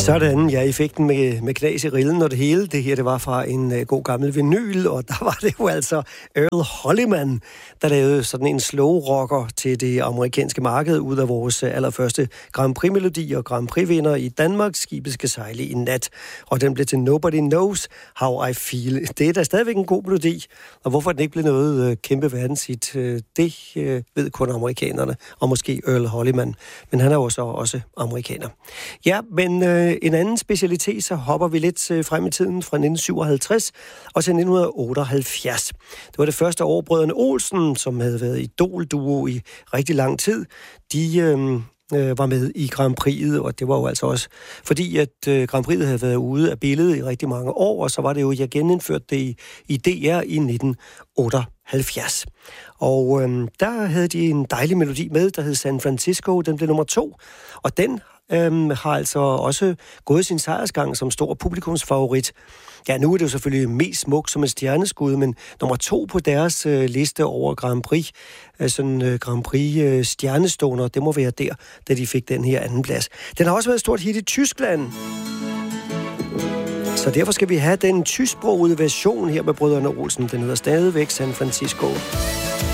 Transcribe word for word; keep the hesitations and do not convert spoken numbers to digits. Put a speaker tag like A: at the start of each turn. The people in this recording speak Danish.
A: Sådan, ja, I fik den med, med knas i rillen og det hele. Det her, det var fra en uh, god gammel vinyl, og der var det jo altså Earl Holliman, der lavede sådan en slow rocker til det amerikanske marked ud af vores uh, allerførste Grand Prix-melodi og Grand Prix-vinder i Danmark. Skibet skal sejle i nat, og den blev til Nobody Knows How I Feel. Det er da stadigvæk en god melodi, og hvorfor den ikke blev noget uh, kæmpe verdenshit, uh, det uh, ved kun amerikanerne, og måske Earl Holliman, men han er jo så også amerikaner. Ja, men uh, en anden specialitet, så hopper vi lidt frem i tiden fra nitten syvoghalvtreds og til nitten otteoghalvfjerds. Det var det første år, brødrene Olsen, som havde været idol-duo i rigtig lang tid, de øh, var med i Grand Prix'et, og det var jo altså også fordi, at øh, Grand Prix'et havde været ude af billedet i rigtig mange år, og så var det jo, jeg genindførte det i, i D R i nitten otteoghalvfjerds. Og øh, der havde de en dejlig melodi med, der hed San Francisco, den blev nummer to, og den Øhm, har altså også gået sin sejrsgang som stor publikumsfavorit. Ja, nu er det jo selvfølgelig mest smuk som et stjerneskud, men nummer to på deres øh, liste over Grand Prix, øh, sådan øh, Grand Prix øh, stjernestående, det må være der, da de fik den her anden plads. Den har også været et stort hit i Tyskland. Så derfor skal vi have den tysksprogede version her med brødrene Olsen. Den hedder stadigvæk San Francisco.